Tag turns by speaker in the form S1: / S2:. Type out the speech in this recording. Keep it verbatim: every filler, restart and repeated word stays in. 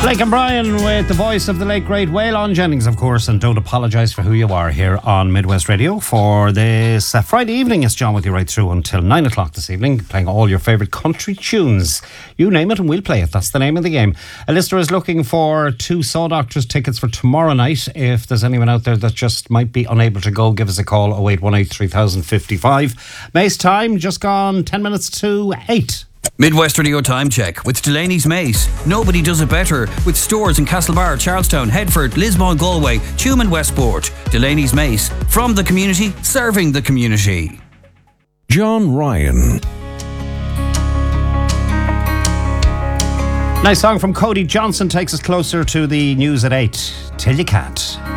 S1: Blake and Brian with the voice of the late great Waylon Jennings, of course, and don't apologise for who you are here on Midwest Radio for this uh, Friday evening. It's John with you right through until nine o'clock this evening, playing all your favourite country tunes. You name it and we'll play it. That's the name of the game. A listener is looking for two Saw Doctors tickets for tomorrow night. If there's anyone out there that just might be unable to go, give us a call, oh eight one eight, three thousand fifty-five. Mace time, just gone ten minutes to eight.
S2: Midwest Radio Time Check with Delaney's Mace. Nobody does it better with stores in Castlebar, Charlestown, Headford, Lismore, Galway, Tuam and Westport. Delaney's Mace. From the community, serving the community.
S3: John Ryan.
S1: Nice song from Cody Johnson takes us closer to the news at eight. Till you can't.